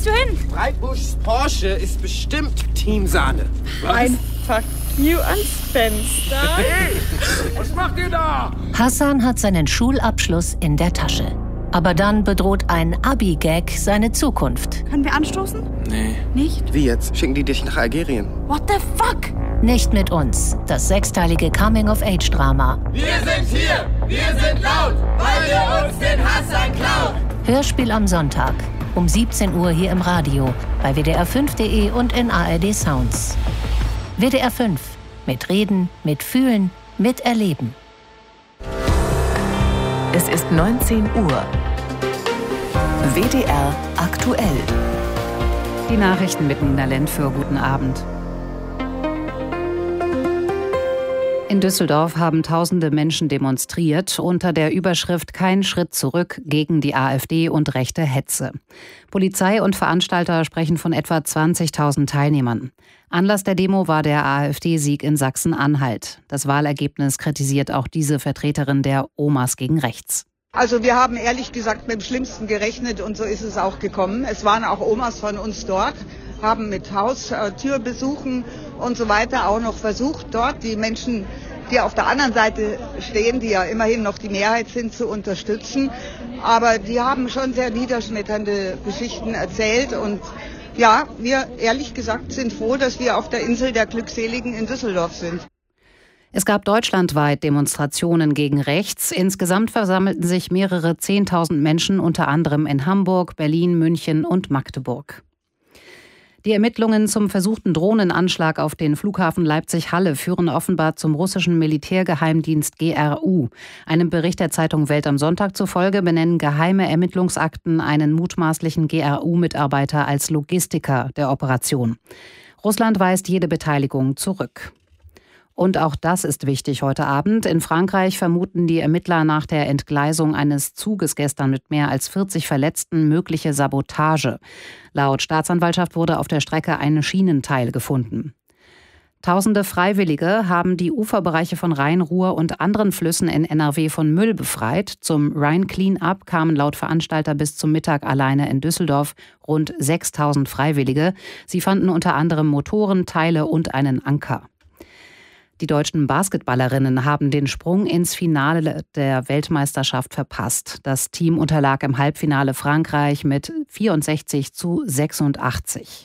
du hin? Breitbuschs Porsche ist bestimmt Teamsahne. Ein Fuck you ans Fenster. Hey, was macht ihr da? Hassan hat seinen Schulabschluss in der Tasche. Aber dann bedroht ein Abi-Gag seine Zukunft. Können wir anstoßen? Nee. Nicht? Wie jetzt? Schicken die dich nach Algerien? What the fuck? Nicht mit uns. Das 6-teilige Coming-of-Age-Drama. Wir sind hier, wir sind laut, weil wir uns den Hassan klauen. Hörspiel am Sonntag. Um 17 Uhr hier im Radio, bei WDR5.de und in ARD Sounds. WDR 5. Mit Reden, mit Fühlen, mit Erleben. Es ist 19 Uhr. WDR aktuell. Die Nachrichten mit Nina Lentfür. Guten Abend. In Düsseldorf haben tausende Menschen demonstriert unter der Überschrift „Kein Schritt zurück" gegen die AfD und rechte Hetze. Polizei und Veranstalter sprechen von etwa 20.000 Teilnehmern. Anlass der Demo war der AfD-Sieg in Sachsen-Anhalt. Das Wahlergebnis kritisiert auch diese Vertreterin der Omas gegen Rechts. Also wir haben ehrlich gesagt mit dem Schlimmsten gerechnet und so ist es auch gekommen. Es waren auch Omas von uns dort, haben mit Haustürbesuchen und so weiter auch noch versucht, dort die Menschen, die auf der anderen Seite stehen, die ja immerhin noch die Mehrheit sind, zu unterstützen. Aber die haben schon sehr niederschmetternde Geschichten erzählt und ja, wir ehrlich gesagt sind froh, dass wir auf der Insel der Glückseligen in Düsseldorf sind. Es gab deutschlandweit Demonstrationen gegen rechts. Insgesamt versammelten sich mehrere 10.000 Menschen, unter anderem in Hamburg, Berlin, München und Magdeburg. Die Ermittlungen zum versuchten Drohnenanschlag auf den Flughafen Leipzig-Halle führen offenbar zum russischen Militärgeheimdienst GRU. Einem Bericht der Zeitung Welt am Sonntag zufolge benennen geheime Ermittlungsakten einen mutmaßlichen GRU-Mitarbeiter als Logistiker der Operation. Russland weist jede Beteiligung zurück. Und auch das ist wichtig heute Abend. In Frankreich vermuten die Ermittler nach der Entgleisung eines Zuges gestern mit mehr als 40 Verletzten mögliche Sabotage. Laut Staatsanwaltschaft wurde auf der Strecke ein Schienenteil gefunden. Tausende Freiwillige haben die Uferbereiche von Rhein, Ruhr und anderen Flüssen in NRW von Müll befreit. Zum Rhine Clean-up kamen laut Veranstalter bis zum Mittag alleine in Düsseldorf rund 6.000 Freiwillige. Sie fanden unter anderem Motoren, Teile und einen Anker. Die deutschen Basketballerinnen haben den Sprung ins Finale der Weltmeisterschaft verpasst. Das Team unterlag im Halbfinale Frankreich mit 64-86.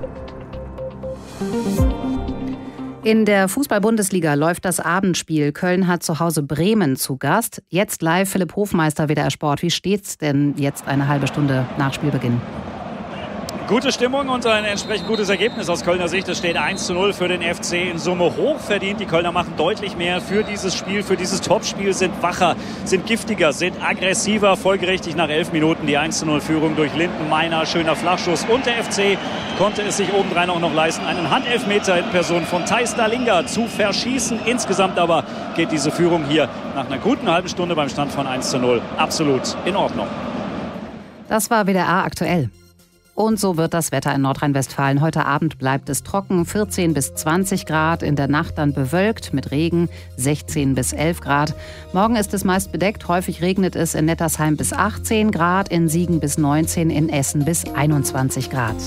In der Fußball-Bundesliga läuft das Abendspiel. Köln hat zu Hause Bremen zu Gast. Jetzt live Philipp Hofmeister, WDR Sport. Wie steht's denn jetzt eine halbe Stunde nach Spielbeginn? Gute Stimmung und ein entsprechend gutes Ergebnis aus Kölner Sicht. Es steht 1:0 für den FC, in Summe hochverdient. Die Kölner machen deutlich mehr für dieses Spiel, für dieses Topspiel, sind wacher, sind giftiger, sind aggressiver. Folgerichtig nach 11 Minuten die 1:0-Führung durch Lindenmeiner. Schöner Flachschuss und der FC konnte es sich obendrein auch noch leisten, einen Handelfmeter in Person von Thijs Dalinga zu verschießen. Insgesamt aber geht diese Führung hier nach einer guten halben Stunde beim Stand von 1:0 absolut in Ordnung. Das war WDR aktuell. Und so wird das Wetter in Nordrhein-Westfalen. Heute Abend bleibt es trocken, 14 bis 20 Grad. In der Nacht dann bewölkt mit Regen, 16 bis 11 Grad. Morgen ist es meist bedeckt. Häufig regnet es in Nettersheim bis 18 Grad, in Siegen bis 19, in Essen bis 21 Grad.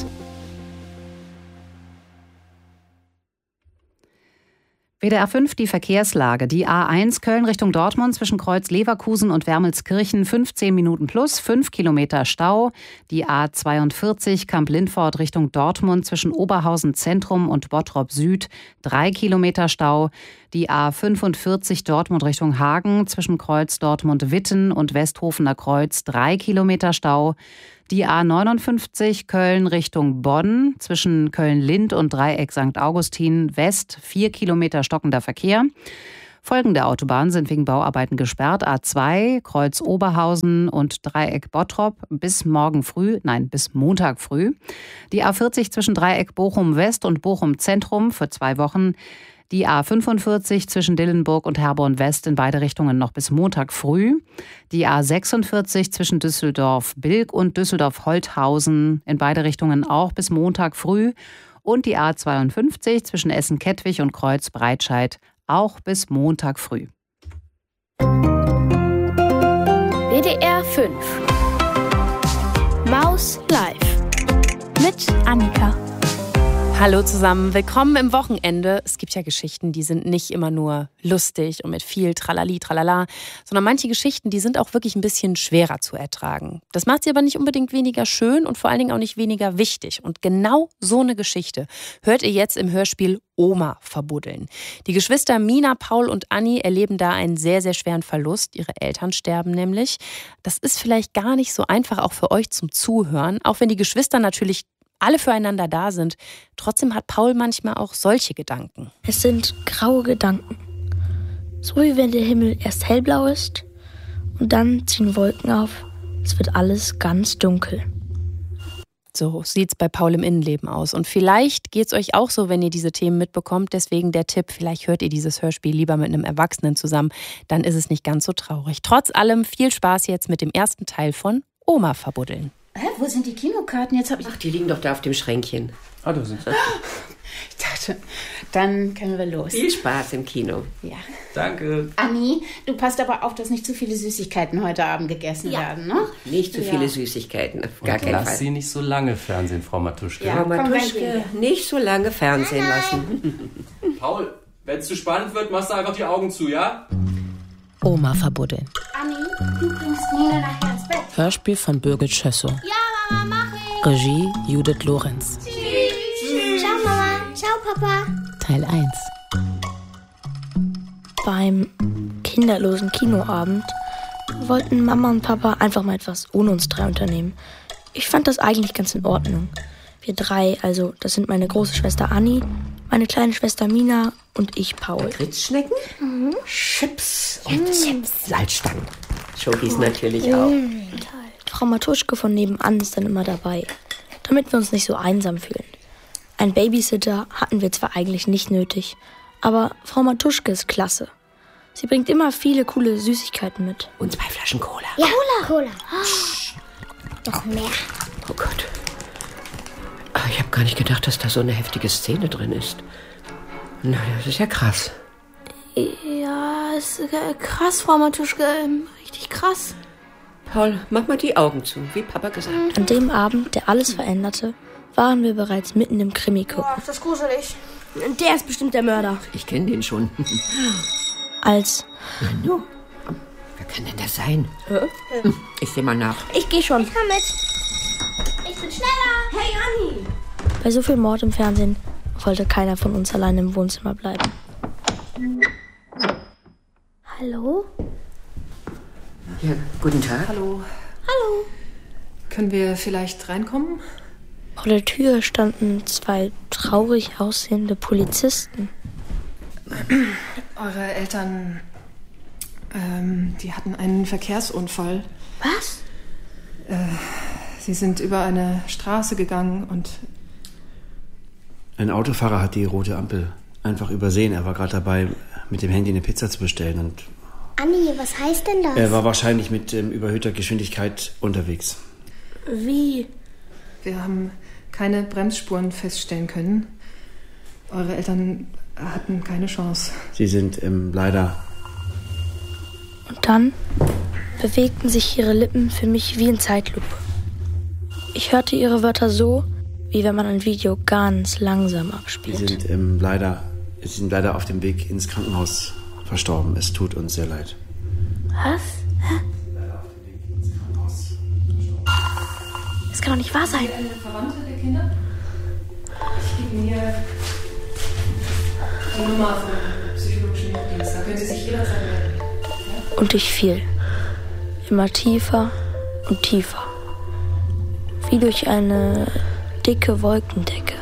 WDR 5 die Verkehrslage. Die A1 Köln Richtung Dortmund zwischen Kreuz Leverkusen und Wermelskirchen 15 Minuten plus, 5 Kilometer Stau. Die A42 Kamp-Lindfort Richtung Dortmund zwischen Oberhausen Zentrum und Bottrop Süd 3 Kilometer Stau. Die A45 Dortmund Richtung Hagen zwischen Kreuz Dortmund-Witten und Westhofener Kreuz 3 Kilometer Stau. Die A59 Köln Richtung Bonn zwischen Köln-Lind und Dreieck St. Augustin West 4 Kilometer stockender Verkehr. Folgende Autobahnen sind wegen Bauarbeiten gesperrt. A2 Kreuz Oberhausen und Dreieck Bottrop bis Montag früh. Die A40 zwischen Dreieck Bochum West und Bochum Zentrum für 2 Wochen. Die A45 zwischen Dillenburg und Herborn West in beide Richtungen noch bis Montag früh. Die A46 zwischen Düsseldorf-Bilk und Düsseldorf-Holthausen in beide Richtungen auch bis Montag früh. Und die A52 zwischen Essen-Kettwig und Kreuz-Breitscheid auch bis Montag früh. WDR 5 Maus Live. mit Annika. Hallo zusammen, willkommen im Wochenende. Es gibt ja Geschichten, die sind nicht immer nur lustig und mit viel Tralali, Tralala, sondern manche Geschichten, die sind auch wirklich ein bisschen schwerer zu ertragen. Das macht sie aber nicht unbedingt weniger schön und vor allen Dingen auch nicht weniger wichtig. Und genau so eine Geschichte hört ihr jetzt im Hörspiel Oma verbuddeln. Die Geschwister Mina, Paul und Anni erleben da einen sehr, sehr schweren Verlust. Ihre Eltern sterben nämlich. Das ist vielleicht gar nicht so einfach auch für euch zum Zuhören, auch wenn die Geschwister natürlich alle füreinander da sind. Trotzdem hat Paul manchmal auch solche Gedanken. Es sind graue Gedanken. So wie wenn der Himmel erst hellblau ist und dann ziehen Wolken auf. Es wird alles ganz dunkel. So sieht's bei Paul im Innenleben aus. Und vielleicht geht's euch auch so, wenn ihr diese Themen mitbekommt. Deswegen der Tipp, vielleicht hört ihr dieses Hörspiel lieber mit einem Erwachsenen zusammen. Dann ist es nicht ganz so traurig. Trotz allem viel Spaß jetzt mit dem ersten Teil von Oma verbuddeln. Wo sind die Kinokarten? Jetzt Ach, die liegen doch da auf dem Schränkchen. Ah, da sind sie. Ich dachte, dann können wir los. Viel Spaß im Kino. Ja. Danke. Anni, du passt aber auf, dass nicht zu viele Süßigkeiten heute Abend gegessen werden, ne? Nicht zu viele Süßigkeiten, auf gar keinen Fall. Lass Sie nicht so lange Fernsehen, Frau Matuschke. Ja, Frau Matuschke, nicht so lange Fernsehen lassen. Paul, wenn es zu spannend wird, machst du einfach die Augen zu, ja? Oma verbuddeln. Anni, du bringst Nina nachher ins Bett. Hörspiel von Birgit Schössow. Ja, Mama, mach ich. Regie Judith Lorenz. Tschüss. Ciao, Mama. Ciao, Papa. Teil 1. Beim kinderlosen Kinoabend wollten Mama und Papa einfach mal etwas ohne uns drei unternehmen. Ich fand das eigentlich ganz in Ordnung. Wir drei, also das sind meine große Schwester Anni, meine kleine Schwester Mina und ich, Paul. Kritzschnecken? Chips und Salzstangen. Schokis natürlich auch. Frau Matuschke von nebenan ist dann immer dabei, damit wir uns nicht so einsam fühlen. Ein Babysitter hatten wir zwar eigentlich nicht nötig, aber Frau Matuschke ist klasse. Sie bringt immer viele coole Süßigkeiten mit. Und 2 Flaschen Cola. Ja, Cola. Noch mehr. Oh Gott. Ich habe gar nicht gedacht, dass da so eine heftige Szene drin ist. Na, das ist ja krass. Ja, ist krass, Frau Matuschke. Richtig krass. Paul, mach mal die Augen zu, wie Papa gesagt hat. An dem Abend, der alles veränderte, waren wir bereits mitten im Krimi gucken. Boah, ist das gruselig. Der ist bestimmt der Mörder. Ich kenne den schon. Als... Nanu? Wer kann denn das sein? Ich seh mal nach. Ich geh schon. Ich komm mit. Ich bin schneller. Hey, Anni. Bei so viel Mord im Fernsehen wollte keiner von uns allein im Wohnzimmer bleiben. Hallo? Ja, guten Tag. Hallo. Hallo. Können wir vielleicht reinkommen? Vor der Tür standen 2 traurig aussehende Polizisten. Eure Eltern, die hatten einen Verkehrsunfall. Was? Sie sind über eine Straße gegangen und... Ein Autofahrer hat die rote Ampel einfach übersehen. Er war gerade dabei, mit dem Handy eine Pizza zu bestellen. Und Anni, was heißt denn das? er war wahrscheinlich mit überhöhter Geschwindigkeit unterwegs. Wie? Wir haben keine Bremsspuren feststellen können. Eure Eltern hatten keine Chance. Sie sind leider... Und dann bewegten sich ihre Lippen für mich wie in Zeitlupe. Ich hörte ihre Wörter so, wie wenn man ein Video ganz langsam abspielt. Sie sind leider auf dem Weg ins Krankenhaus verstorben. Es tut uns sehr leid. Was? Leider auf dem Weg ins Krankenhaus verstorben. Das kann doch nicht wahr sein. Eine Verwandte der Kinder? Ich gebe Ihnen hier die Nummer vom psychologischen Notdienst. Da können Sie sich jederzeit melden. Ja? Und ich fiel. Immer tiefer und tiefer. Wie durch eine dicke Wolkendecke.